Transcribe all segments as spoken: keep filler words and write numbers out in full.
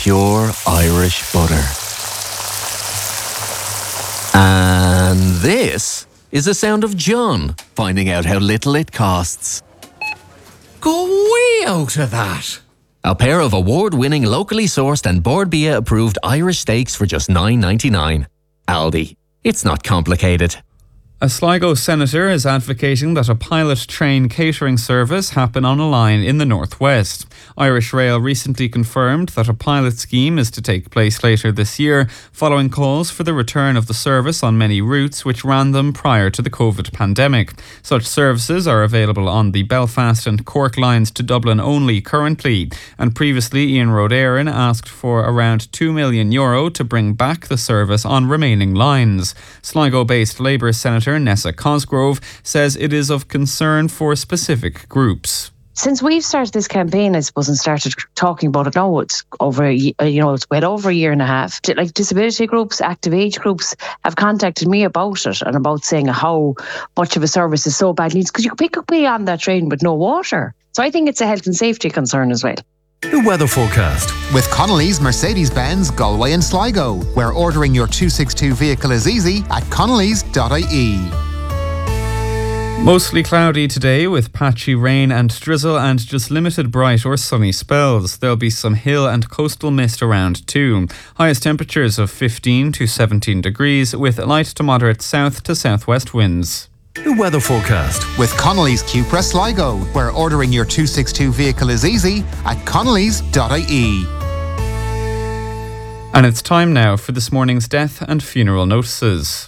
pure Irish butter. And this is the sound of John finding out how little it costs. Go way out of that. A pair of award-winning, locally sourced and Bord Bia approved Irish steaks for just nine ninety-nine. Aldi. It's not complicated. A Sligo senator is advocating that a pilot train catering service happen on a line in the northwest. Irish Rail recently confirmed that a pilot scheme is to take place later this year, following calls for the return of the service on many routes which ran them prior to the COVID pandemic. Such services are available on the Belfast and Cork lines to Dublin only currently, and previously Ian Rodarin asked for around two million euro to bring back the service on remaining lines. Sligo-based Labour Senator Nessa Cosgrove says it is of concern for specific groups. Since we've started this campaign, I suppose, and started talking about it now, it's over, a, you know, it's well over a year and a half. Like disability groups, active age groups have contacted me about it and about saying how much of a service is so bad needs, because you can pick up me on that train with no water. So I think it's a health and safety concern as well. The weather forecast with Connolly's Mercedes-Benz Galway and Sligo, where ordering your two sixty-two vehicle is easy at connellys dot I E. Mostly cloudy today with patchy rain and drizzle and just limited bright or sunny spells. There'll be some hill and coastal mist around too. Highest temperatures of fifteen to seventeen degrees with light to moderate south to southwest winds. The weather forecast with Connolly's Cupra Sligo, where ordering your two sixty-two vehicle is easy at connellys dot I E. And it's time now for this morning's death and funeral notices.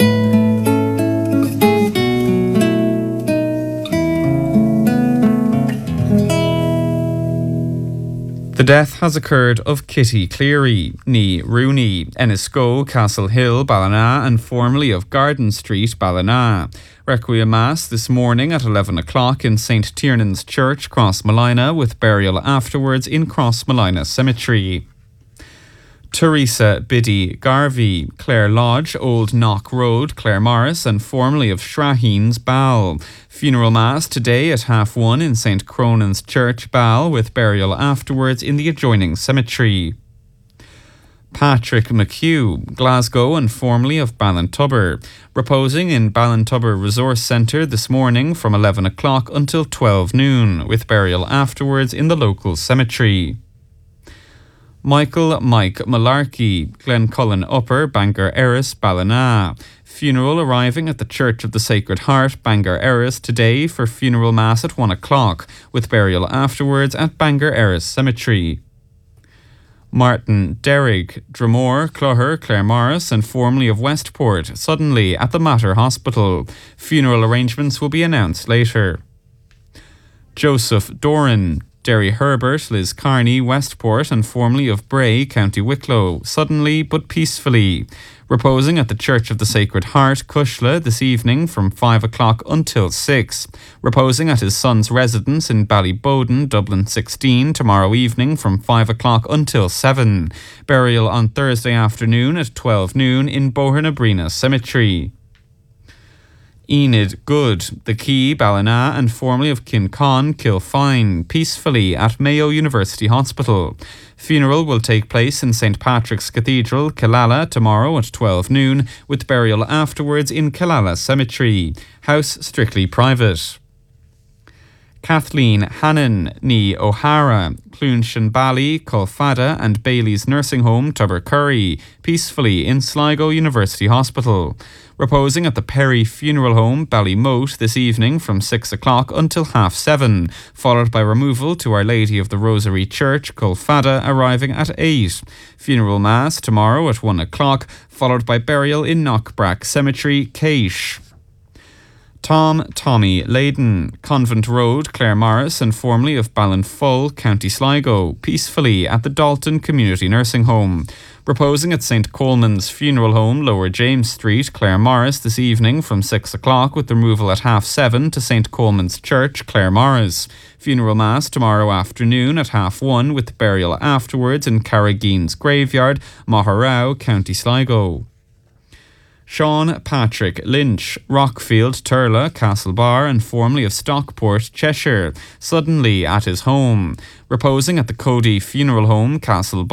The death has occurred of Kitty Cleary, née Rooney, Ennisco, Castle Hill, Ballina, and formerly of Garden Street, Ballina. Requiem Mass this morning at eleven o'clock in Saint Tiernan's Church, Crossmolina, with burial afterwards in Crossmolina Cemetery. Teresa Biddy Garvey, Clare Lodge, Old Knock Road, Claremorris, and formerly of Shraheens, Ball. Funeral Mass today at half one in Saint Cronan's Church, Ball, with burial afterwards in the adjoining cemetery. Patrick McHugh, Glasgow and formerly of Ballintubber, reposing in Ballintubber Resource Centre this morning from eleven o'clock until twelve noon, with burial afterwards in the local cemetery. Michael Mike Malarkey, Glencullen Upper, Bangor Erris, Ballina. Funeral arriving at the Church of the Sacred Heart, Bangor Erris, today for funeral mass at one o'clock, with burial afterwards at Bangor Erris Cemetery. Martin Derrig, Dromore, Clogher, Claremorris, and formerly of Westport, suddenly at the Mater Hospital. Funeral arrangements will be announced later. Joseph Doran, Derry Herbert, Liz Carney, Westport, and formerly of Bray, County Wicklow, suddenly but peacefully. Reposing at the Church of the Sacred Heart, Cushla, this evening from five o'clock until six. Reposing at his son's residence in Ballyboden, Dublin sixteen, tomorrow evening from five o'clock until seven. Burial on Thursday afternoon at twelve noon in Bohernabrina Cemetery. Enid Good, the Key, Ballina, and formerly of Kincon, Kilfine, peacefully at Mayo University Hospital. Funeral will take place in Saint Patrick's Cathedral, Killala, tomorrow at twelve noon, with burial afterwards in Killala Cemetery. House strictly private. Kathleen Hannon, née O'Hara, Clunshanbally, Colfada, and Bailey's Nursing Home, Tubbercurry, peacefully in Sligo University Hospital. Reposing at the Perry Funeral Home, Ballymote, this evening from six o'clock until half seven, followed by removal to Our Lady of the Rosary Church, Colfada, arriving at eight. Funeral Mass tomorrow at one o'clock, followed by burial in Knockbrack Cemetery, Caish. Tom Tommy Leyden, Convent Road, Claremorris, and formerly of Ballinfull, County Sligo, peacefully at the Dalton Community Nursing Home. Reposing at Saint Coleman's Funeral Home, Lower James Street, Claremorris, this evening from six o'clock, with removal at half seven to Saint Coleman's Church, Claremorris. Funeral Mass tomorrow afternoon at half one, with burial afterwards in Carrageen's Graveyard, Maharow, County Sligo. Sean Patrick Lynch, Rockfield, Turla, Castlebar, and formerly of Stockport, Cheshire, suddenly at his home. Reposing at the Cody Funeral Home, Castlebar.